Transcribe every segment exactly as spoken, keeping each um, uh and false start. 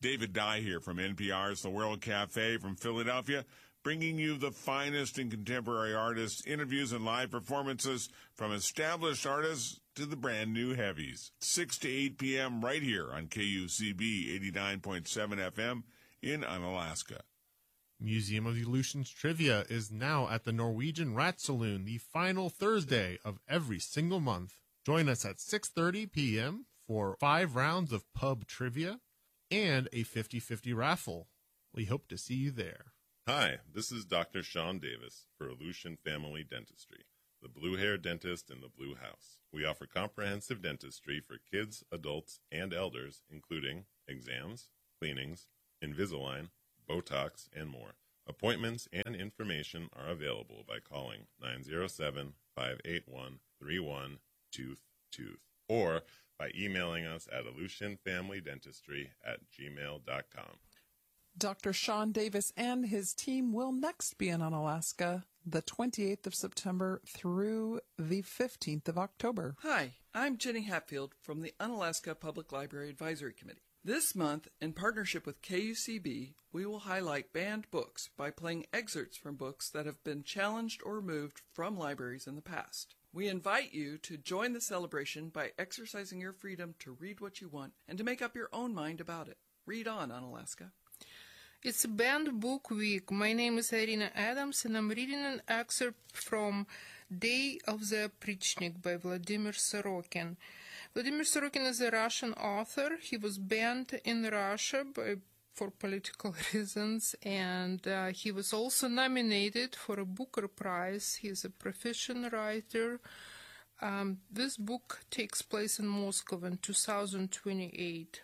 David Dye here from N P R's The World Cafe from Philadelphia, bringing you the finest in contemporary artists, interviews, and live performances from established artists to the brand new heavies. six to eight p.m. right here on K U C B eighty-nine point seven F M in Unalaska. Museum of Illusions Trivia is now at the Norwegian Rat Saloon the final Thursday of every single month. Join us at six thirty p.m. for five rounds of pub trivia and a fifty-fifty raffle. We hope to see you there. Hi, this is Doctor Sean Davis for Aleutian Family Dentistry, the Blue Hair Dentist in the Blue House. We offer comprehensive dentistry for kids, adults, and elders, including exams, cleanings, Invisalign, Botox, and more. Appointments and information are available by calling nine zero seven, five eight one, three one two two or by emailing us at aleutianfamilydentistry at gmail dot com. Doctor Sean Davis and his team will next be in Unalaska the twenty-eighth of September through the fifteenth of October. Hi, I'm Jenny Hatfield from the Unalaska Public Library Advisory Committee. This month, in partnership with K U C B, we will highlight banned books by playing excerpts from books that have been challenged or removed from libraries in the past. We invite you to join the celebration by exercising your freedom to read what you want and to make up your own mind about it. Read on, Unalaska. It's a banned book week. My name is Irina Adams, and I'm reading an excerpt from Day of the Oprichnik by Vladimir Sorokin. Vladimir Sorokin is a Russian author. He was banned in Russia by, for political reasons, and uh, he was also nominated for a Booker Prize. He's a proficient writer. Um, this book takes place in Moscow in two thousand twenty-eight.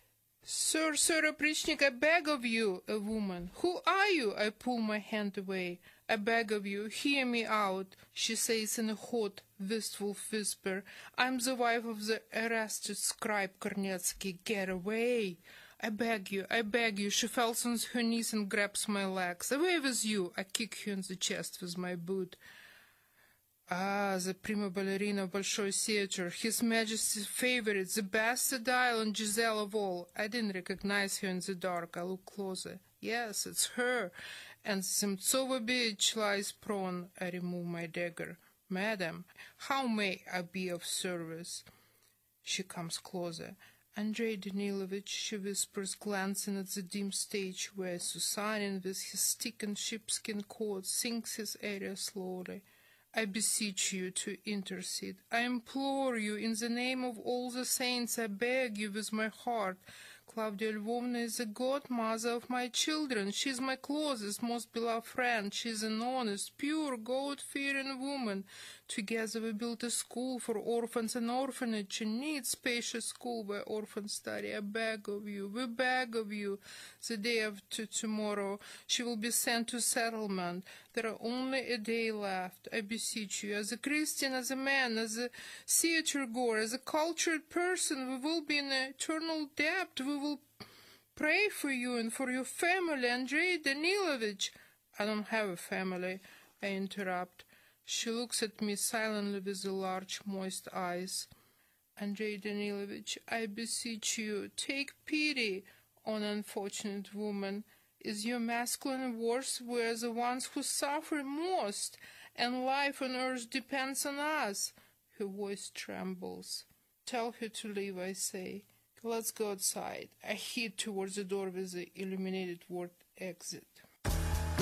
Sir, Sir Oprichnik, I beg of you, a woman. Who are you? I pull my hand away. I beg of you, hear me out, she says in a hot, wistful whisper. I'm the wife of the arrested scribe Kornetsky. Get away. I beg you, I beg you. She falls on her knees and grabs my legs. Away with you. I kick you in the chest with my boot. Ah, the prima ballerina of Bolshoi Theater, His Majesty's favorite, the best Adele and Giselle of all. I didn't recognize her in the dark. I look closer. Yes, it's her. And Semtsova bitch lies prone. I remove my dagger. Madam, how may I be of service? She comes closer. Andrei Danilovich, she whispers, glancing at the dim stage where Susanin, with his stick and sheepskin coat, sings his aria slowly. I beseech you to intercede. I implore you, in the name of all the saints, I beg you with my heart. Claudia Lvovna is the godmother of my children. She is my closest, most beloved friend. She is an honest, pure, God-fearing woman. Together we built a school for orphans and orphanage, a neat, spacious school where orphans study. I beg of you, we beg of you. The day after tomorrow, she will be sent to settlement. There are only a day left. I beseech you, as a Christian, as a man, as a theater-goer, as a cultured person, we will be in eternal debt. We will pray for you and for your family, Andrei Danilovich. I don't have a family, I interrupt. She looks at me silently with the large, moist eyes. Andrei Danilovich, I beseech you, take pity on unfortunate woman. Is your masculine worse? We're the ones who suffer most, and life on earth depends on us. Her voice trembles. Tell her to leave, I say. Let's go outside. I head towards the door with the illuminated word exit.